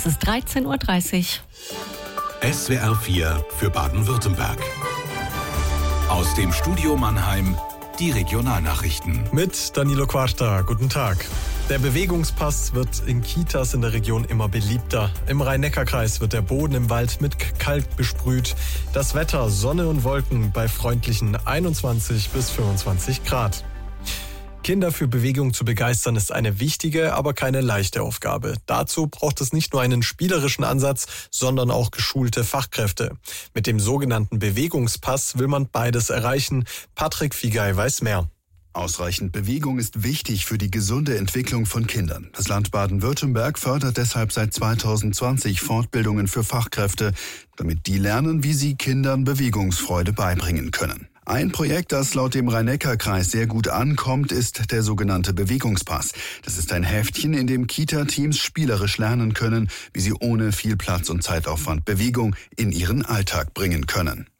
Es ist 13.30 Uhr. SWR 4 für Baden-Württemberg. Aus dem Studio Mannheim die Regionalnachrichten. Mit Danilo Quarta, guten Tag. Der Bewegungspass wird in Kitas in der Region immer beliebter. Im Rhein-Neckar-Kreis wird der Boden im Wald mit Kalk besprüht. Das Wetter, Sonne und Wolken bei freundlichen 21 bis 25 Grad. Kinder für Bewegung zu begeistern ist eine wichtige, aber keine leichte Aufgabe. Dazu braucht es nicht nur einen spielerischen Ansatz, sondern auch geschulte Fachkräfte. Mit dem sogenannten Bewegungspass will man beides erreichen. Patrick Figay weiß mehr. Ausreichend Bewegung ist wichtig für die gesunde Entwicklung von Kindern. Das Land Baden-Württemberg fördert deshalb seit 2020 Fortbildungen für Fachkräfte, damit die lernen, wie sie Kindern Bewegungsfreude beibringen können. Ein Projekt, das laut dem Rhein-Neckar-Kreis sehr gut ankommt, ist der sogenannte Bewegungspass. Das ist ein Heftchen, in dem Kita-Teams spielerisch lernen können, wie sie ohne viel Platz und Zeitaufwand Bewegung in ihren Alltag bringen können.